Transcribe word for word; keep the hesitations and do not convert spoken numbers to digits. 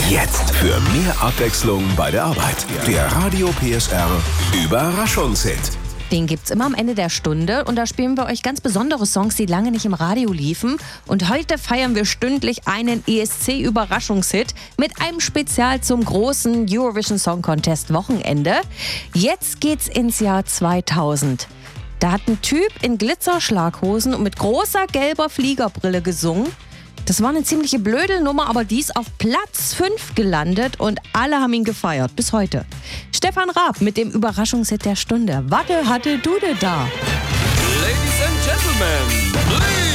Jetzt für mehr Abwechslung bei der Arbeit. Der Radio P S R Überraschungshit. Den gibt's immer am Ende der Stunde und da spielen wir euch ganz besondere Songs, die lange nicht im Radio liefen. Und heute feiern wir stündlich einen E S C-Überraschungshit mit einem Spezial zum großen Eurovision Song Contest Wochenende. Jetzt geht's ins Jahr zweitausend. Da hat ein Typ in Glitzerschlaghosen und mit großer gelber Fliegerbrille gesungen. Das war eine ziemliche Blödelnummer, aber die ist auf Platz fünf gelandet und alle haben ihn gefeiert, bis heute. Stefan Raab mit dem Überraschungshit der Stunde. Warte, hatte Dude da. Ladies and Gentlemen, please.